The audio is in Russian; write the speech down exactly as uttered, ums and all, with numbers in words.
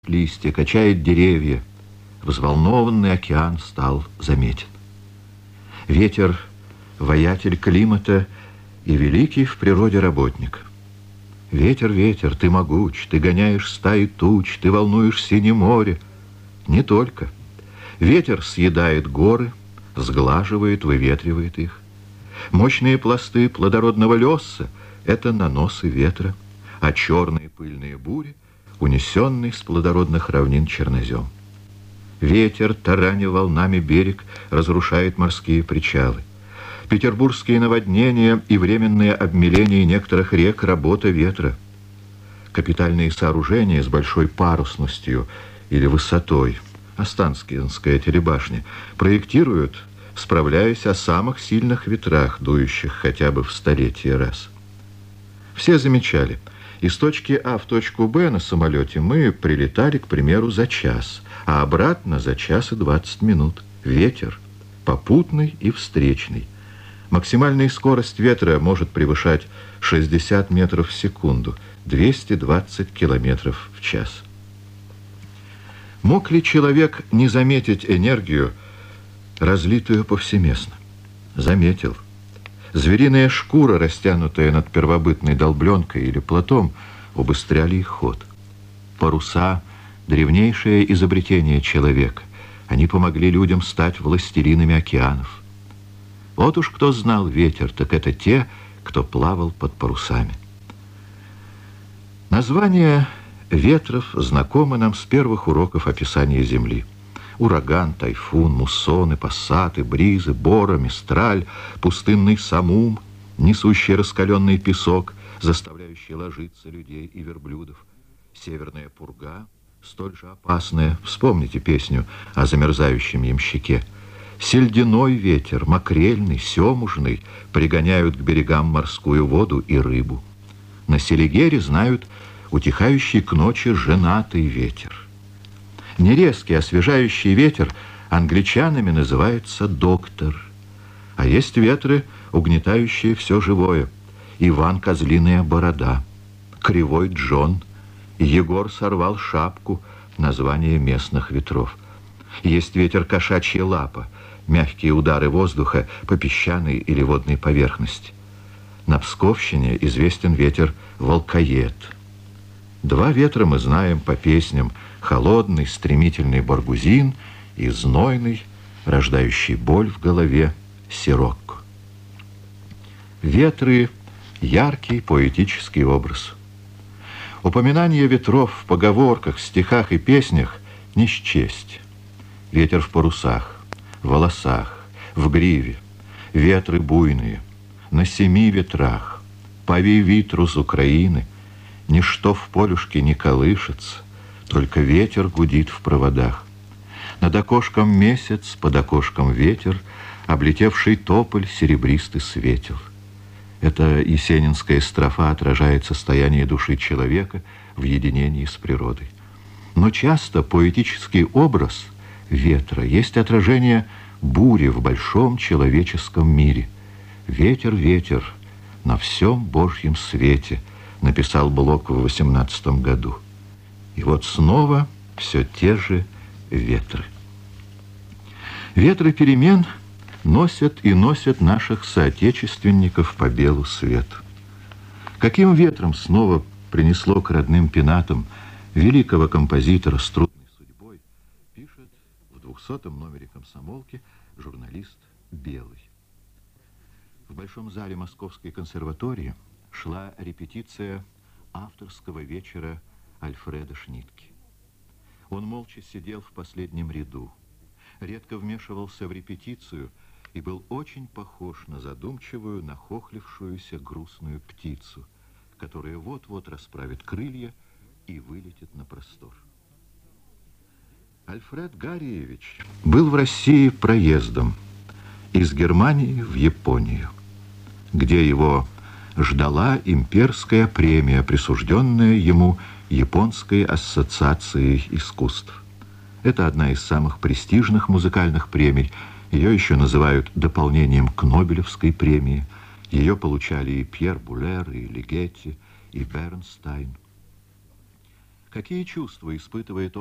листья, качает деревья. Взволнованный океан стал заметен. Ветер — воятель климата и великий в природе работник. Ветер, ветер, ты могуч, ты гоняешь стаи туч, ты волнуешь синее море. Не только. Ветер съедает горы, сглаживает, выветривает их. Мощные пласты плодородного леса — это наносы ветра, а черные пыльные бури — унесенный с плодородных равнин чернозем. Ветер, тараня волнами берег, разрушает морские причалы. Петербургские наводнения и временное обмеление некоторых рек — работа ветра. Капитальные сооружения с большой парусностью или высотой, Останкинская телебашня, проектируют, справляясь о самых сильных ветрах, дующих хотя бы в столетие раз. Все замечали, из точки А в точку Б на самолете мы прилетали, к примеру, за час, а обратно за час и двадцать минут. Ветер попутный и встречный. Максимальная скорость ветра может превышать шестьдесят метров в секунду, двести двадцать километров в час. Мог ли человек не заметить энергию, разлитую повсеместно? Заметил. Звериная шкура, растянутая над первобытной долбленкой или плотом, убыстряли их ход. Паруса — древнейшее изобретение человека. Они помогли людям стать властелинами океанов. Вот уж кто знал ветер, так это те, кто плавал под парусами. Названия ветров знакомы нам с первых уроков описания Земли. Ураган, тайфун, муссоны, пассаты, бризы, бора, мистраль, пустынный самум, несущий раскаленный песок, заставляющий ложиться людей и верблюдов, северная пурга, столь же опасная, вспомните песню о замерзающем ямщике, сельдяной ветер, макрельный, семужный, пригоняют к берегам морскую воду и рыбу. На Селигере знают утихающий к ночи женатый ветер. Нерезкий освежающий ветер англичанами называется доктор. А есть ветры, угнетающие все живое. Иван Козлиная борода, Кривой Джон, Егор сорвал шапку, название местных ветров. Есть ветер кошачья лапа, мягкие удары воздуха по песчаной или водной поверхности. На Псковщине известен ветер волкоед. Два ветра мы знаем по песням: холодный, стремительный баргузин и знойный, рождающий боль в голове, сирокко. Ветры — яркий поэтический образ. Упоминание ветров в поговорках, стихах и песнях не счесть. Ветер в парусах, в волосах, в гриве, ветры буйные, на семи ветрах, повей ветру с Украины, ничто в полюшке не колышется, только ветер гудит в проводах. Над окошком месяц, под окошком ветер, облетевший тополь серебристый светил. Эта есенинская строфа отражает состояние души человека в единении с природой. Но часто поэтический образ ветра есть отражение бури в большом человеческом мире. «Ветер, ветер, на всем Божьем свете», написал Блок в восемнадцатом году. И вот снова все те же ветры. Ветры перемен носят и носят наших соотечественников по белу свету. Каким ветром снова принесло к родным пенатам великого композитора с трудной судьбой, пишет в двухсотом номере «Комсомолки» журналист Белый. В Большом зале Московской консерватории шла репетиция авторского вечера Альфреда Шнитке. Он молча сидел в последнем ряду, редко вмешивался в репетицию и был очень похож на задумчивую, нахохлившуюся грустную птицу, которая вот-вот расправит крылья и вылетит на простор. Альфред Гариевич был в России проездом из Германии в Японию, где его ждала имперская премия, присужденная ему Японской ассоциацией искусств. Это одна из самых престижных музыкальных премий. Ее еще называют дополнением к Нобелевской премии. Ее получали и Пьер Булер, и Лигетти, и Бернстайн. Какие чувства испытывает